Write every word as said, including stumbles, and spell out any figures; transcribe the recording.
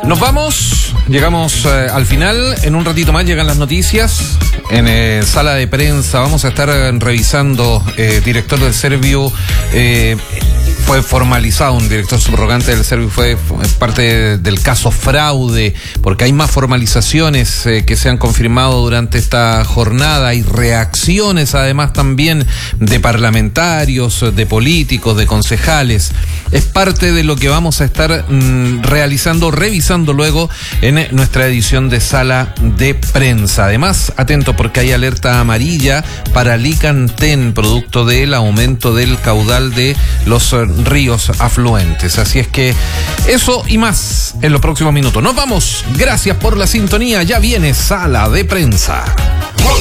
Nos vamos, llegamos eh, al final. En un ratito más llegan las noticias. En eh, sala de prensa vamos a estar eh, revisando, eh, director del Serviu, eh, fue formalizado, un director subrogante del Serviu fue, fue parte del caso fraude, porque hay más formalizaciones eh, que se han confirmado durante esta jornada. Hay reacciones además también de parlamentarios, de políticos, de concejales. Es parte de lo que vamos a estar mm, realizando, revisando luego en nuestra edición de sala de prensa. Además, atento porque hay alerta amarilla para Licantén, producto del aumento del caudal de los ríos afluentes. Así es que eso y más en los próximos minutos. Nos vamos. Gracias por la sintonía. Ya viene sala de prensa.